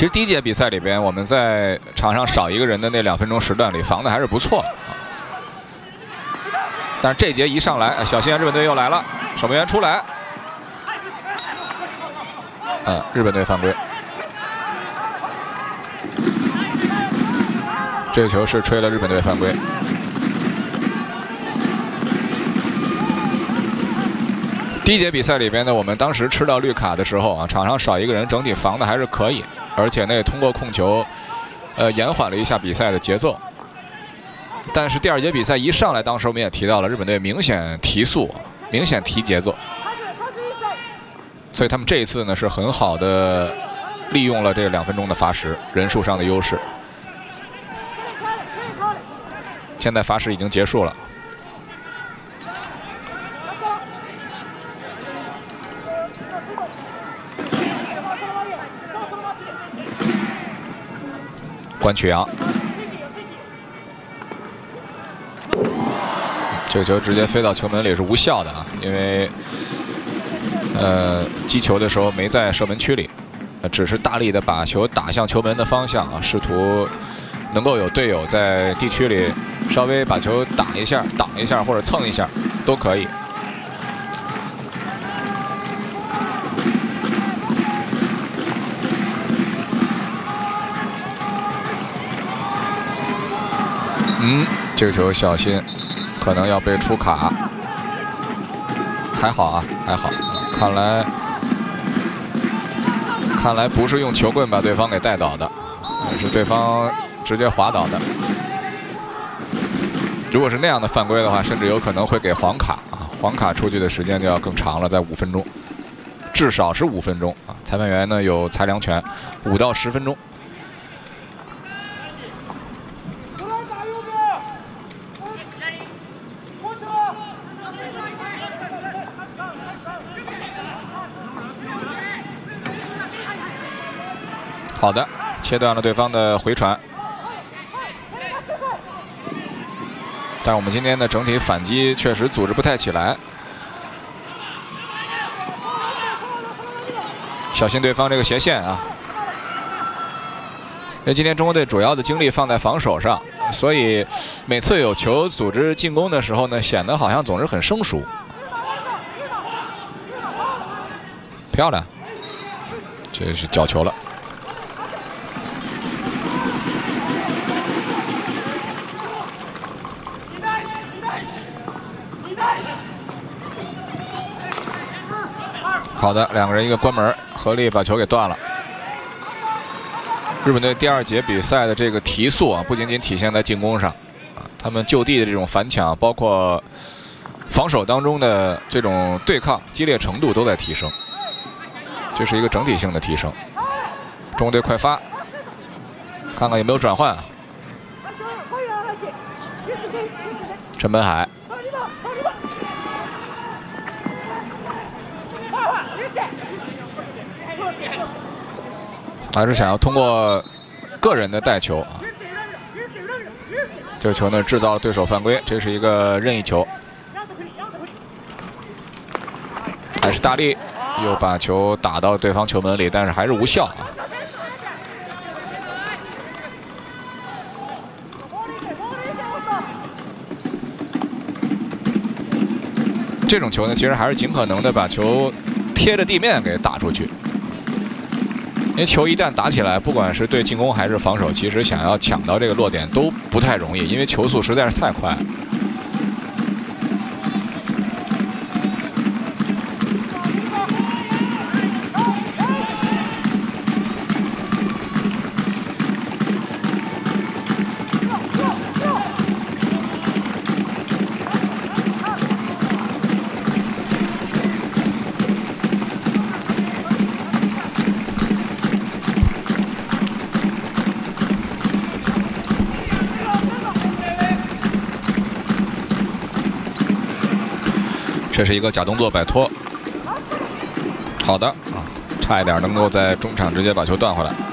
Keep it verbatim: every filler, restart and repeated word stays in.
其实第一节比赛里边，我们在场上少一个人的那两分钟时段里防的还是不错的。但是这节一上来，小心啊！日本队又来了，守门员出来，呃，日本队犯规。这个球是吹了日本队犯规。第一节比赛里边呢，我们当时吃到绿卡的时候啊，场上少一个人，整体防的还是可以，而且呢也通过控球，呃，延缓了一下比赛的节奏。但是第二节比赛一上来，当时我们也提到了，日本队明显提速，明显提节奏，所以他们这一次呢是很好的利用了这两分钟的罚时，人数上的优势。现在罚时已经结束了。关曲阳，这个球直接飞到球门里是无效的啊，因为呃击球的时候没在射门区里，只是大力的把球打向球门的方向啊，试图能够有队友在地区里稍微把球打一下、挡一下或者蹭一下都可以。嗯，这个球小心，可能要被出卡。还好啊，还好。看来，看来不是用球棍把对方给带倒的，是对方直接滑倒的。如果是那样的犯规的话，甚至有可能会给黄卡啊，黄卡出去的时间就要更长了，在五分钟，至少是五分钟啊。裁判员呢有裁量权，五到十分钟。好的，切断了对方的回传，但是我们今天的整体反击确实组织不太起来，小心对方这个斜线啊！因为今天中国队主要的精力放在防守上，所以每次有球组织进攻的时候呢，显得好像总是很生疏。漂亮，这是角球了。好的，两个人一个关门，合力把球给断了。日本队第二节比赛的这个提速啊，不仅仅体现在进攻上，啊，他们就地的这种反抢，包括防守当中的这种对抗激烈程度都在提升，这是一个整体性的提升。中国队快发，看看有没有转换啊。陈本海。还是想要通过个人的带球啊，这个球呢制造了对手犯规，这是一个任意球，还是大力又把球打到对方球门里，但是还是无效啊。这种球呢，其实还是尽可能的把球贴着地面给打出去。因为球一旦打起来，不管是对进攻还是防守，其实想要抢到这个落点都不太容易，因为球速实在是太快了。这是一个假动作摆脱，好的啊，差一点能够在中场直接把球断回来。